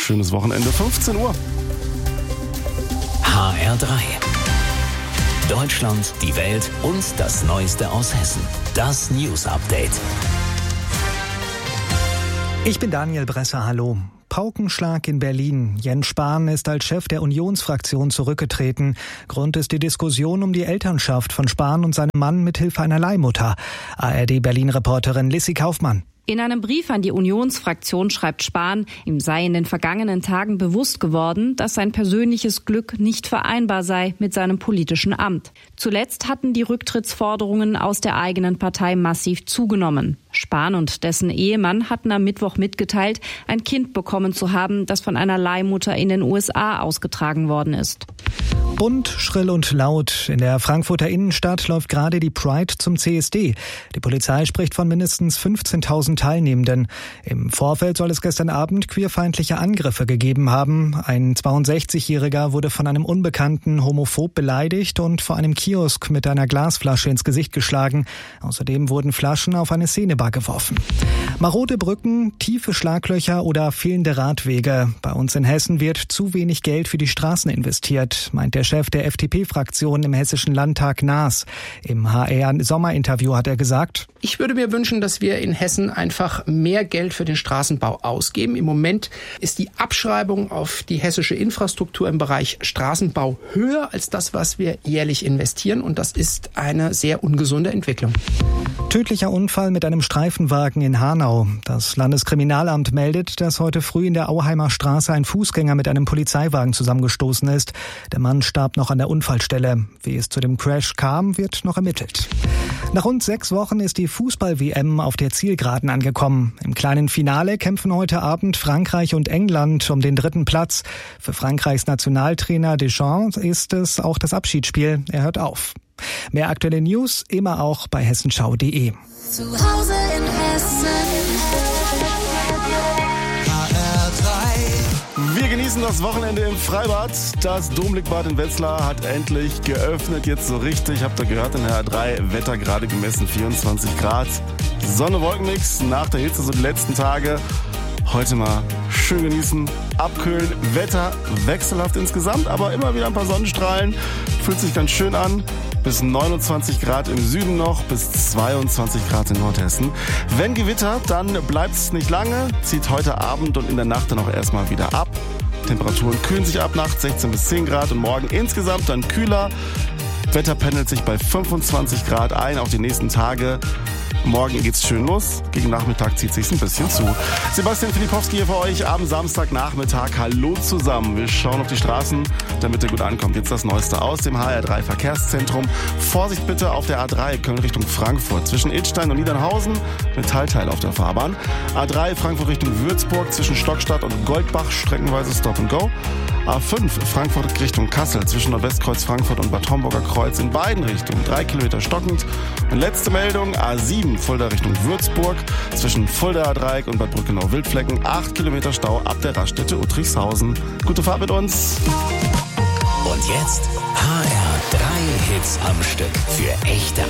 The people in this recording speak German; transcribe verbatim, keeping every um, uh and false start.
schönes Wochenende, fünfzehn Uhr. H R drei. Deutschland, die Welt und das Neueste aus Hessen. Das News Update. Ich bin Daniel Bresser, hallo. Paukenschlag in Berlin. Jens Spahn ist als Chef der Unionsfraktion zurückgetreten. Grund ist die Diskussion um die Elternschaft von Spahn und seinem Mann mithilfe einer Leihmutter. A R D-Berlin-Reporterin Lissi Kaufmann. In einem Brief an die Unionsfraktion schreibt Spahn, ihm sei in den vergangenen Tagen bewusst geworden, dass sein persönliches Glück nicht vereinbar sei mit seinem politischen Amt. Zuletzt hatten die Rücktrittsforderungen aus der eigenen Partei massiv zugenommen. Spahn und dessen Ehemann hatten am Mittwoch mitgeteilt, ein Kind bekommen zu haben, das von einer Leihmutter in den U S A ausgetragen worden ist. Bunt, schrill und laut. In der Frankfurter Innenstadt läuft gerade die Pride zum C S D. Die Polizei spricht von mindestens fünfzehntausend Teilnehmenden. Im Vorfeld soll es gestern Abend queerfeindliche Angriffe gegeben haben. Ein zweiundsechzigjähriger wurde von einem Unbekannten homophob beleidigt und vor einem Kiosk mit einer Glasflasche ins Gesicht geschlagen. Außerdem wurden Flaschen auf eine Szenebar geworfen. Marode Brücken, tiefe Schlaglöcher oder fehlende Radwege. Bei uns in Hessen wird zu wenig Geld für die Straßen investiert, meint der Chef der F D P-Fraktion im Hessischen Landtag Naas. Im H R-Sommerinterview hat er gesagt: Ich würde mir wünschen, dass wir in Hessen einfach mehr Geld für den Straßenbau ausgeben. Im Moment ist die Abschreibung auf die hessische Infrastruktur im Bereich Straßenbau höher als das, was wir jährlich investieren. Und das ist eine sehr ungesunde Entwicklung. Tödlicher Unfall mit einem Streifenwagen in Hanau. Das Landeskriminalamt meldet, dass heute früh in der Auheimer Straße ein Fußgänger mit einem Polizeiwagen zusammengestoßen ist. Der Mann starb noch an der Unfallstelle. Wie es zu dem Crash kam, wird noch ermittelt. Nach rund sechs Wochen ist die Fußball-W M auf der Zielgeraden angekommen. Im kleinen Finale kämpfen heute Abend Frankreich und England um den dritten Platz. Für Frankreichs Nationaltrainer Deschamps ist es auch das Abschiedsspiel. Er hört auf. Mehr aktuelle News immer auch bei hessenschau punkt de. Zu Hause in Hessen. H R drei. Wir genießen das Wochenende im Freibad. Das Domblickbad in Wetzlar hat endlich geöffnet, jetzt so richtig. Habt ihr gehört, in H R drei Wetter gerade gemessen, vierundzwanzig Grad. Sonne-Wolkenmix nach der Hitze so die letzten Tage. Heute mal schön genießen, abkühlen, Wetter wechselhaft insgesamt, aber immer wieder ein paar Sonnenstrahlen. Fühlt sich ganz schön an. Bis neunundzwanzig Grad im Süden noch, bis zweiundzwanzig Grad in Nordhessen. Wenn Gewitter, dann bleibt es nicht lange, zieht heute Abend und in der Nacht dann auch erstmal wieder ab. Temperaturen kühlen sich ab, Nacht sechzehn bis zehn Grad und morgen insgesamt dann kühler. Wetter pendelt sich bei fünfundzwanzig Grad ein, auch die nächsten Tage. Morgen geht's schön los. Gegen Nachmittag zieht sich's ein bisschen zu. Sebastian Filipowski hier für euch am Samstagnachmittag. Hallo zusammen. Wir schauen auf die Straßen, damit ihr gut ankommt. Jetzt das Neueste aus dem H R drei Verkehrszentrum. Vorsicht bitte auf der A drei Köln Richtung Frankfurt. Zwischen Idstein und Niedernhausen Metallteil auf der Fahrbahn. A drei Frankfurt Richtung Würzburg. Zwischen Stockstadt und Goldbach streckenweise Stop and Go. A fünf Frankfurt Richtung Kassel. Zwischen Nordwestkreuz Frankfurt und Bad Homburger Kreuz in beiden Richtungen. Drei Kilometer stockend. Und letzte Meldung, A sieben Fulda Richtung Würzburg. Zwischen Fuldaer Dreieck und Bad Brückenau-Wildflecken. Acht Kilometer Stau ab der Raststätte Uttrichshausen. Gute Fahrt mit uns. Und jetzt H R drei Hits am Stück für echte